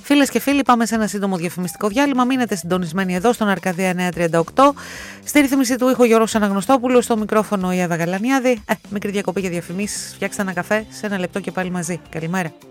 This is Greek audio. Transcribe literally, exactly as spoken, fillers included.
Φίλες και φίλοι, πάμε σε ένα σύντομο διαφημιστικό διάλειμμα. Μείνετε συντονισμένοι εδώ στον Αρκαδία εννιακόσια τριάντα οκτώ. Στη ρύθμιση του ήχου Γιώργος Αναγνωστόπουλος, στο μικρόφωνο η Εύα Γαλανιάδη. Ε, μικρή διακοπή για διαφημίσεις. Φτιάξτε ένα καφέ, σε ένα λεπτό και πάλι μαζί. Καλημέρα.